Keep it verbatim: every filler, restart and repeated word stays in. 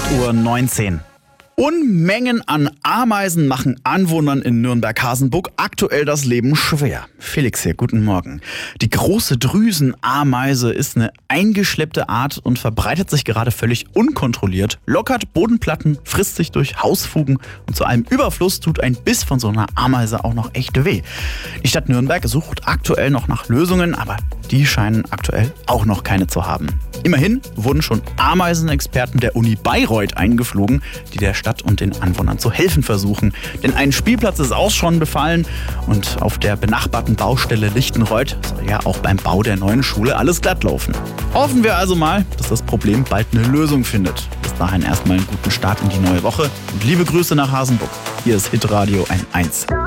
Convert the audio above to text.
Uhr neunzehn. Unmengen an Ameisen machen Anwohnern in Nürnberg-Hasenburg aktuell das Leben schwer. Felix hier, guten Morgen. Die große Drüsenameise ist eine eingeschleppte Art und verbreitet sich gerade völlig unkontrolliert, lockert Bodenplatten, frisst sich durch Hausfugen und zu einem Überfluss tut ein Biss von so einer Ameise auch noch echt weh. Die Stadt Nürnberg sucht aktuell noch nach Lösungen, aber die scheinen aktuell auch noch keine zu haben. Immerhin wurden schon Ameisenexperten der Uni Bayreuth eingeflogen, die der Stadt und den Anwohnern zu helfen versuchen. Denn ein Spielplatz ist auch schon befallen und auf der benachbarten Baustelle Lichtenreuth soll ja auch beim Bau der neuen Schule alles glatt laufen. Hoffen wir also mal, dass das Problem bald eine Lösung findet. Bis dahin erstmal einen guten Start in die neue Woche und liebe Grüße nach Hasenburg. Hier ist Hitradio eins.